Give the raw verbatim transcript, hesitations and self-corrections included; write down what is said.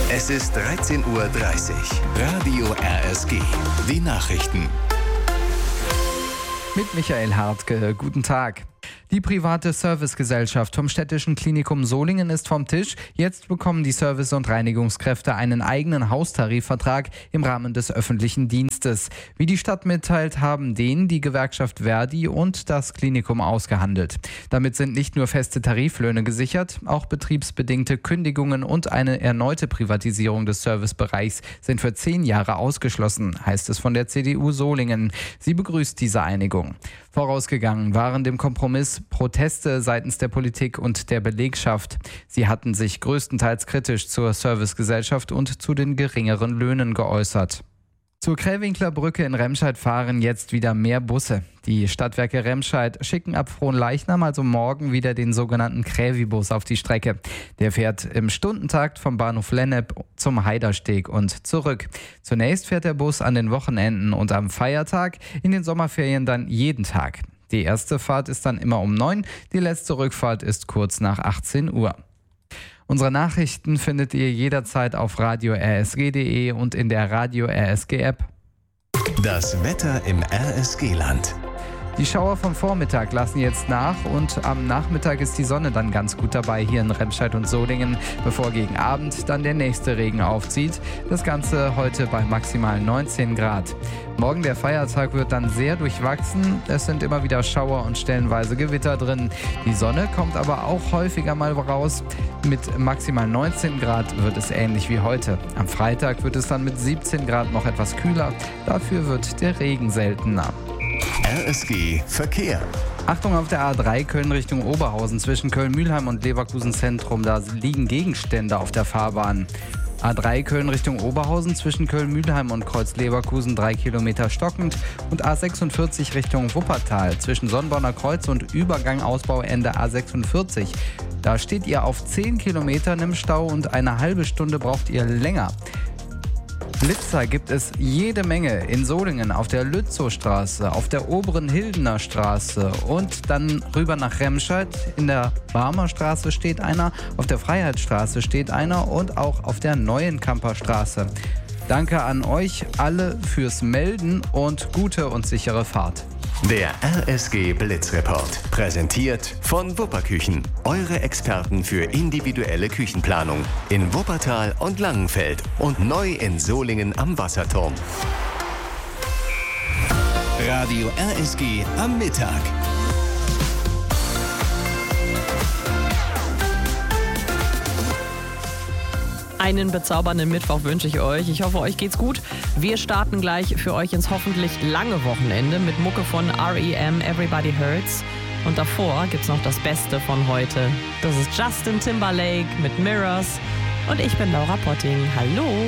Es ist dreizehn Uhr dreißig. Radio R S G. Die Nachrichten. Mit Michael Hartke. Guten Tag. Die private Servicegesellschaft vom Städtischen Klinikum Solingen ist vom Tisch. Jetzt bekommen die Service- und Reinigungskräfte einen eigenen Haustarifvertrag im Rahmen des öffentlichen Dienstes. Wie die Stadt mitteilt, haben den die Gewerkschaft Verdi und das Klinikum ausgehandelt. Damit sind nicht nur feste Tariflöhne gesichert, auch betriebsbedingte Kündigungen und eine erneute Privatisierung des Servicebereichs sind für zehn Jahre ausgeschlossen, heißt es von der C D U Solingen. Sie begrüßt diese Einigung. Vorausgegangen waren dem Kompromiss Proteste seitens der Politik und der Belegschaft. Sie hatten sich größtenteils kritisch zur Servicegesellschaft und zu den geringeren Löhnen geäußert. Zur Krähwinkler Brücke in Remscheid fahren jetzt wieder mehr Busse. Die Stadtwerke Remscheid schicken ab Fronleichnam, also morgen, wieder den sogenannten Krävi-Bus auf die Strecke. Der fährt im Stundentakt vom Bahnhof Lennep zum Heidersteg und zurück. Zunächst fährt der Bus an den Wochenenden und am Feiertag, in den Sommerferien dann jeden Tag. Die erste Fahrt ist dann immer um neun, die letzte Rückfahrt ist kurz nach achtzehn Uhr. Unsere Nachrichten findet ihr jederzeit auf radio r s g punkt d e und in der Radio R S G App. Das Wetter im R S G-Land. Die Schauer vom Vormittag lassen jetzt nach und am Nachmittag ist die Sonne dann ganz gut dabei hier in Remscheid und Solingen, bevor gegen Abend dann der nächste Regen aufzieht. Das Ganze heute bei maximal neunzehn Grad. Morgen der Feiertag wird dann sehr durchwachsen. Es sind immer wieder Schauer und stellenweise Gewitter drin. Die Sonne kommt aber auch häufiger mal raus. Mit maximal neunzehn Grad wird es ähnlich wie heute. Am Freitag wird es dann mit siebzehn Grad noch etwas kühler. Dafür wird der Regen seltener. R S G Verkehr. Achtung auf der A drei Köln Richtung Oberhausen zwischen Köln-Mühlheim und Leverkusen Zentrum. Da liegen Gegenstände auf der Fahrbahn. A drei Köln Richtung Oberhausen zwischen Köln-Mühlheim und Kreuz-Leverkusen drei Kilometer stockend und A sechsundvierzig Richtung Wuppertal zwischen Sonnborner Kreuz und Übergang Ausbauende A sechsundvierzig. Da steht ihr auf zehn Kilometern im Stau und eine halbe Stunde braucht ihr länger. Blitzer gibt es jede Menge in Solingen auf der Lützowstraße, auf der oberen Hildener Straße und dann rüber nach Remscheid. In der Barmer Straße steht einer, auf der Freiheitsstraße steht einer und auch auf der Neuen Kamperstraße. Danke an euch alle fürs Melden und gute und sichere Fahrt. Der R S G Blitzreport, präsentiert von Wupperküchen, eure Experten für individuelle Küchenplanung in Wuppertal und Langenfeld und neu in Solingen am Wasserturm. Radio R S G am Mittag. Einen bezaubernden Mittwoch wünsche ich euch. Ich hoffe, euch geht's gut. Wir starten gleich für euch ins hoffentlich lange Wochenende mit Mucke von R E M, Everybody Hurts. Und davor gibt's noch das Beste von heute. Das ist Justin Timberlake mit Mirrors. Und ich bin Laura Potting. Hallo!